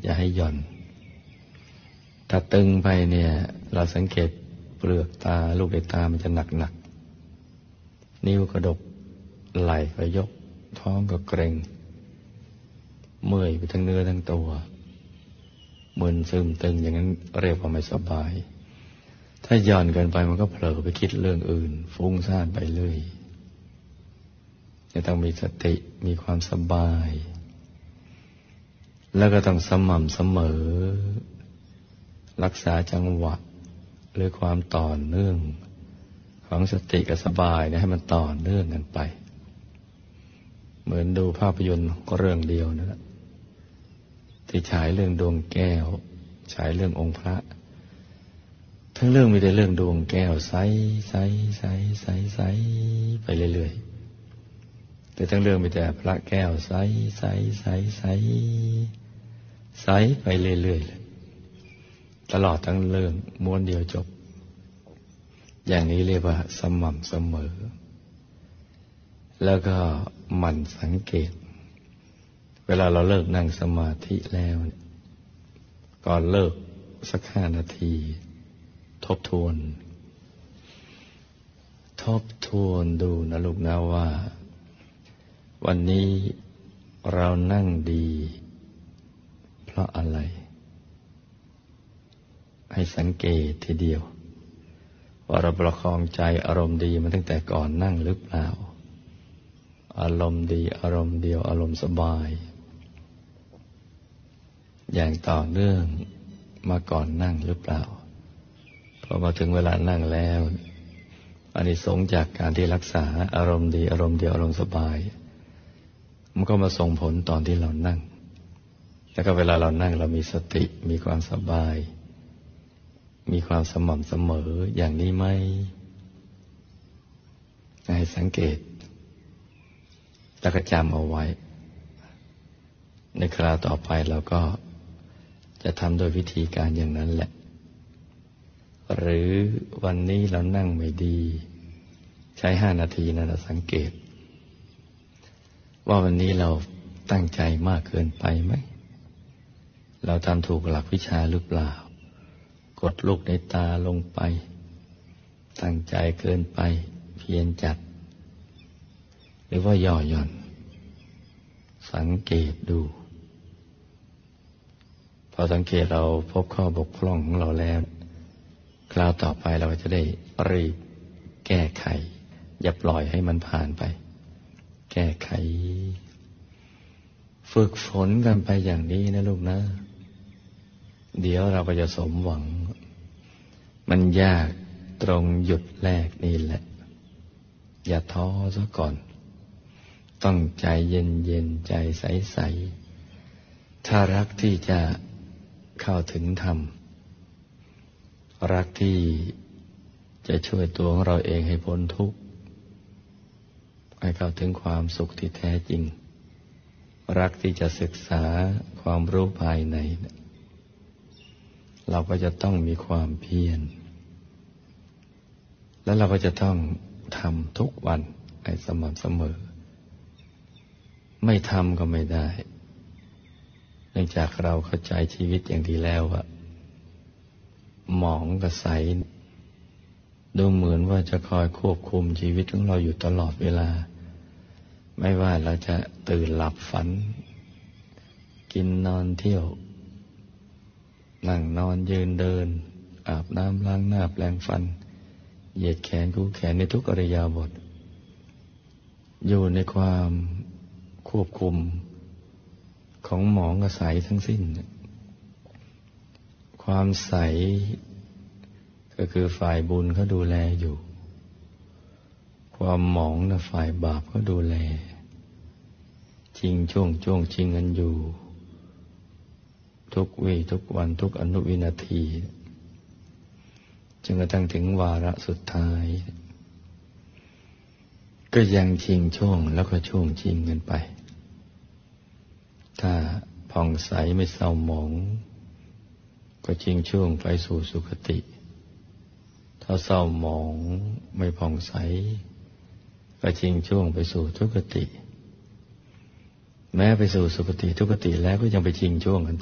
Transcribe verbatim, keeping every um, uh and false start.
อย่าให้หย่อนถ้าตึงไปเนี่ยเราสังเกตเปลือกตาลูกในตามันจะหนักหนักนิ้วกระดกไหล่ก็ยกท้องก็เกร็งเมื่อยไปทั้งเนื้อทั้งตัวมึนซึมตึงอย่างนั้นเรียกว่าไม่สบายถ้าหย่อนเกินไปมันก็เผลอไปคิดเรื่องอื่นฟุ้งซ่านไปเรื่อยจะต้องมีสติมีความสบายแล้วก็ต้องสม่ำเสมอรักษาจังหวะหรือความต่อเนื่องของสติกับสบายเนี่ยให้มันต่อเนื่องกันไปเหมือนดูภาพยนตร์เรื่องเดียวนะที่ฉายเรื่องดวงแก้วฉายเรื่ององค์พระทั้งเรื่องมีแต่เรื่องดวงแก้วใสใสใสใสใสไปเรื่อยๆแต่ทั้งเรื่องมีแต่พระแก้วใสใสใสใสใสไปเรื่อยๆตลอดทั้งเรื่องม้วนเดียวจบอย่างนี้เรียกว่าสม่ำเสมอแล้วก็หมั่นสังเกตเวลาเราเลิกนั่งสมาธิแล้วก่อนเลิกสักห้านาทีทบทวนทบทวนดูนะลูกนะว่าวันนี้เรานั่งดีเพราะอะไรให้สังเกตทีเดียวว่าเราประคองใจอารมณ์ดีมาตั้งแต่ก่อนนั่งหรือเปล่าอารมณ์ดีอารมณ์เดียวอารมณ์สบายอย่างต่อเนื่องมาก่อนนั่งหรือเปล่าพอมาถึงเวลานั่งแล้วอานิสงส์จากการที่รักษาอารมณ์ดีอารมณ์เดียวอารมณ์สบายมันก็มาส่งผลตอนที่เรานั่งแล้วก็เวลาเรานั่งเรามีสติมีความสบายมีความสม่ำเสมออย่างนี้ไหมให้สังเกตแล้วก็จำเอาไว้ในคราวต่อไปเราก็จะทำโดยวิธีการอย่างนั้นแหละหรือวันนี้เรานั่งไม่ดีใช้ห้านาทีนั้นสังเกตว่าวันนี้เราตั้งใจมากเกินไปไหมเราทำถูกหลักวิชาหรือเปล่ากดลูกในตาลงไปตั้งใจเกินไปเพียรจัดหรือว่าย่อหย่อนสังเกตดูพอสังเกตเราพบข้อบกพร่องของเราแล้วคราวต่อไปเราจะได้รีบแก้ไขอย่าปล่อยให้มันผ่านไปแก้ไขฝึกฝนกันไปอย่างนี้นะลูกนะเดี๋ยวเราก็จะสมหวังมันยากตรงหยุดแรกนี่แหละอย่าท้อซะก่อนต้องใจเย็นๆใจใสๆถ้ารักที่จะเข้าถึงธรรมรักที่จะช่วยตัวของเราเองให้พ้นทุกข์ให้เข้าถึงความสุขที่แท้จริงรักที่จะศึกษาความรู้ภายในเราก็จะต้องมีความเพียรแล้วเราก็จะต้องทำทุกวันให้สม่ำเสมอไม่ทำก็ไม่ได้เนื่องจากเราเข้าใจชีวิตอย่างดีแล้วว่าหมองกับใสดูเหมือนว่าจะคอยควบคุมชีวิตของเราอยู่ตลอดเวลาไม่ว่าเราจะตื่นหลับฝันกินนอนเที่ยวนั่งนอนยืนเดินอาบน้ำล้างหน้าแปรงฟันเหยียดแขนคู่แขนในทุกอิริยาบถอยู่ในความควบคุมของหมองกับใสทั้งสิ้นความใสก็คือฝ่ายบุญเขาดูแลอยู่ความหมองนะฝ่ายบาปเขาดูแลชิงช่วงช่วงชิงกันอยู่ทุกวี่ทุกวันทุกอนุวินาทีจนกระทั่งถึงวาระสุดท้ายก็ยังชิงช่วงแล้วก็ช่วงชิงกันไปถ้าผ่องใสไม่เศร้าหมองก็ชิงช่วงไปสู่สุคติถ้าเศร้าหมองไม่ผ่องใสก็ชิงช่วงไปสู่ทุกขติแม้ไปสู่สุคติทุกขติแล้วก็ยังไปชิงช่วงกัน